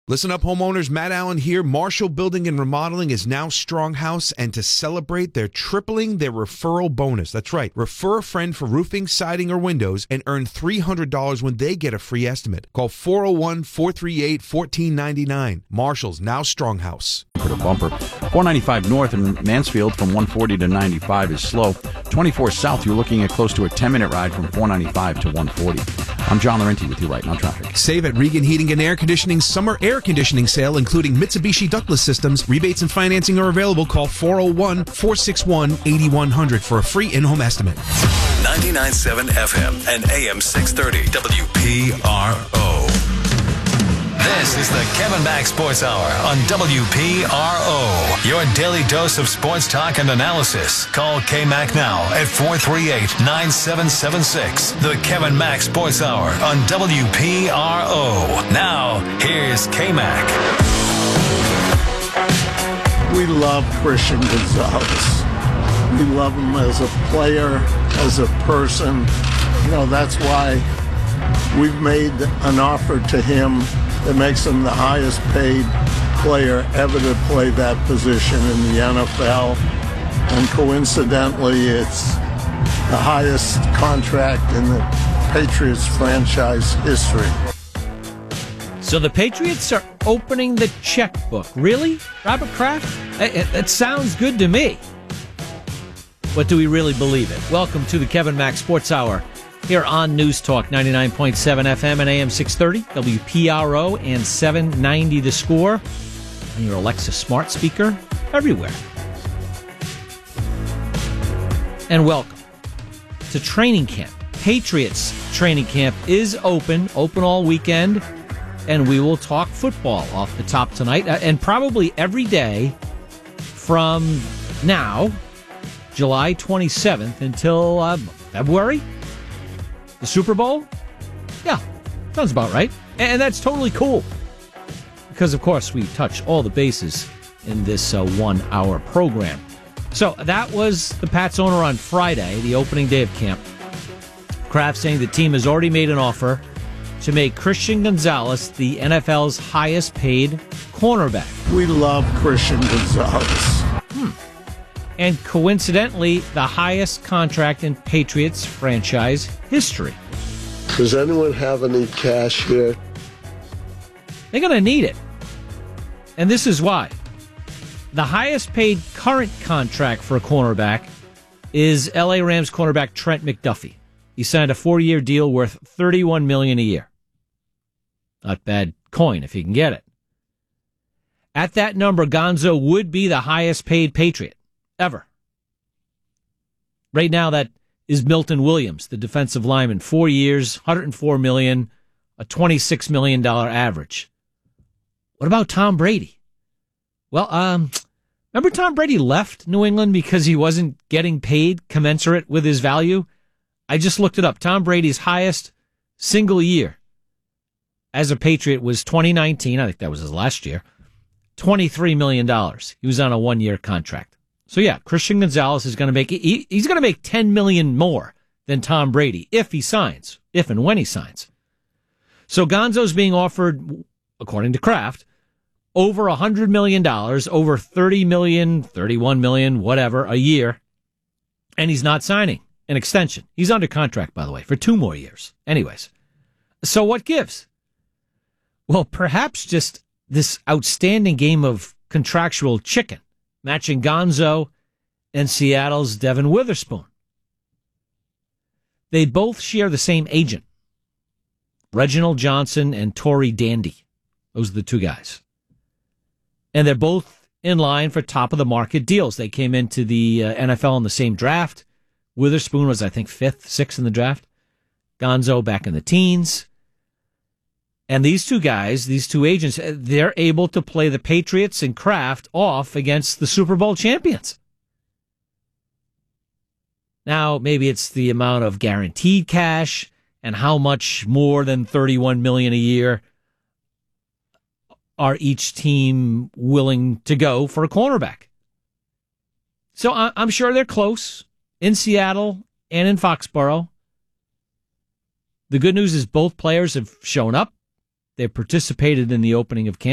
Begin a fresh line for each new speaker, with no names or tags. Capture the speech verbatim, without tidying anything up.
Listen up, homeowners. Matt Allen here. Marshall Building and Remodeling is now Stronghouse, and to celebrate, they're tripling their referral bonus. That's right. Refer a friend for roofing, siding, or windows and earn three hundred dollars when they get a free estimate. Call four oh one, four three eight, one four nine nine. Marshall's now Stronghouse.
For the bumper. four ninety-five north in Mansfield from one forty to ninety-five is slow. twenty-four south, you're looking at close to a ten-minute ride from four ninety-five to one forty. I'm John Laurenti with you right now, traffic.
Save at Regan Heating and Air Conditioning Summer Air Conditioning Sale, including Mitsubishi ductless systems. Rebates and financing are available. Call four oh one, four six one, eight one hundred for a free in-home estimate.
ninety-nine point seven F M and A M six thirty W P R O. This is the Kevin Mack Sports Hour on W P R O. Your daily dose of sports talk and analysis. Call K-Mac now at four three eight, nine seven seven six. The Kevin Mack Sports Hour on W P R O. Now, here's K-Mac.
We love Christian Gonzalez. We love him as a player, as a person. You know, that's why we've made an offer to him that makes him the highest paid player ever to play that position in the N F L. And coincidentally, it's the highest contract in the Patriots franchise history.
So the Patriots are opening the checkbook. Really, Robert Kraft? It, it sounds good to me. But do we really believe it? Welcome to the Kevin Mack Sports Hour here on News Talk ninety-nine point seven F M and A M six thirty, W P R O, and seven ninety The Score, and your Alexa smart speaker everywhere. And welcome to training camp. Patriots training camp is open, open all weekend, and we will talk football off the top tonight, and probably every day from now, July twenty-seventh, until uh, February. The Super Bowl? Yeah, sounds about right. And that's totally cool. Because, of course, we touch all the bases in this uh, one-hour program. So that was the Pats owner on Friday, the opening day of camp. Kraft saying the team has already made an offer to make Christian Gonzalez the N F L's highest-paid cornerback.
We love Christian Gonzalez.
Hmm. And coincidentally, the highest contract in Patriots franchise history.
Does anyone have any cash here?
They're going to need it. And this is why. The highest paid current contract for a cornerback is L A Rams cornerback Trent McDuffie. He signed a four-year deal worth thirty-one million dollars a year. Not bad coin if he can get it. At that number, Gonzo would be the highest paid Patriot ever. Right now, that is Milton Williams, the defensive lineman. Four years, one hundred four million dollars, a twenty-six million dollars average. What about Tom Brady? Well, um, remember Tom Brady left New England because he wasn't getting paid commensurate with his value? I just looked it up. Tom Brady's highest single year as a Patriot was twenty nineteen. I think that was his last year. twenty-three million dollars. He was on a one-year contract. So yeah, Christian Gonzalez is going to make he, he's going to make ten million dollars more than Tom Brady if he signs, if and when he signs. So Gonzo's being offered, according to Kraft, over one hundred million dollars, over thirty million dollars, thirty-one million dollars, whatever, a year, and he's not signing an extension. He's under contract, by the way, for two more years. Anyways, so what gives? Well, perhaps just this outstanding game of contractual chicken, matching Gonzo and Seattle's Devin Witherspoon. They both share the same agent, Reginald Johnson and Tory Dandy. Those are the two guys. And they're both in line for top-of-the-market deals. They came into the uh, N F L in the same draft. Witherspoon was, I think, fifth, sixth in the draft. Gonzo back in the teens. And these two guys, these two agents, they're able to play the Patriots and Kraft off against the Super Bowl champions. Now, maybe it's the amount of guaranteed cash and how much more than thirty-one million dollars a year are each team willing to go for a cornerback. So I'm sure they're close in Seattle and in Foxborough. The good news is both players have shown up. They've participated in the opening of camp.